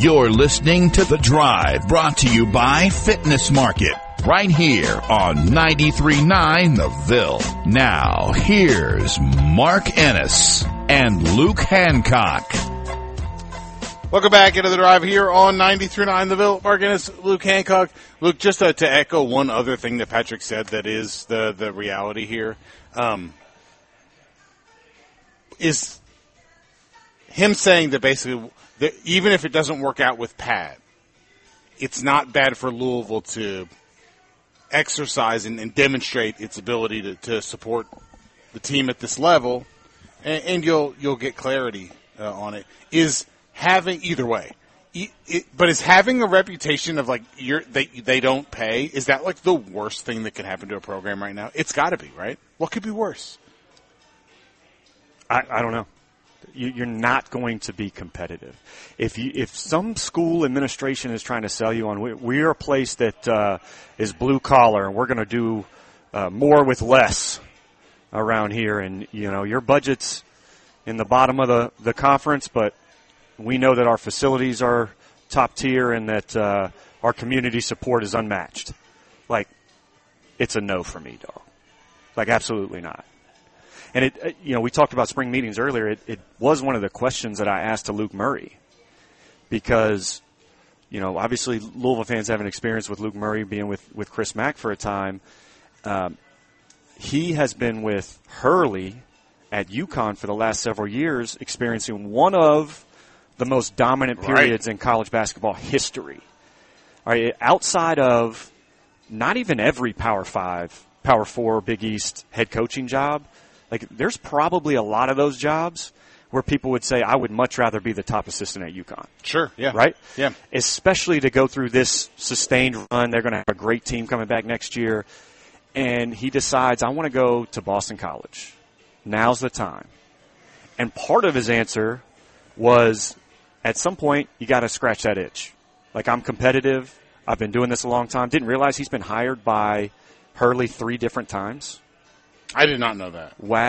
You're listening to The Drive, brought to you by Fitness Market, right here on 93.9 The Ville. Now, here's Mark Ennis and Luke Hancock. Welcome back into The Drive here on 93.9 The Ville. Mark Ennis, Luke Hancock. Luke, just to echo one other thing that Patrick said that is the reality here, is him saying that basically that even if it doesn't work out with Pat, it's not bad for Louisville to exercise and demonstrate its ability to support the team at this level, and you'll get clarity on it. Is having either way, but is having a reputation of like they don't pay, is that like the worst thing that can happen to a program right now? It's got to be, right? What could be worse? I don't know. You're not going to be competitive. If some school administration is trying to sell you on we're a place that is blue collar and we're going to do more with less around here, and your budget's in the bottom of the conference, but we know that our facilities are top tier and that our community support is unmatched. Like, it's a no for me, dog. Like, absolutely not. And we talked about spring meetings earlier. It was one of the questions that I asked to Luke Murray because, obviously Louisville fans have an experience with Luke Murray being with Chris Mack for a time. He has been with Hurley at UConn for the last several years, experiencing one of the most dominant periods in college basketball history. All right, outside of not even every Power 5, Power 4, Big East head coaching job, like, there's probably a lot of those jobs where people would say, I would much rather be the top assistant at UConn. Sure, yeah. Right? Yeah. Especially to go through this sustained run. They're going to have a great team coming back next year. And he decides, I want to go to Boston College. Now's the time. And part of his answer was, at some point, you got to scratch that itch. Like, I'm competitive. I've been doing this a long time. Didn't realize he's been hired by Hurley 3 different times. I did not know that. Wow.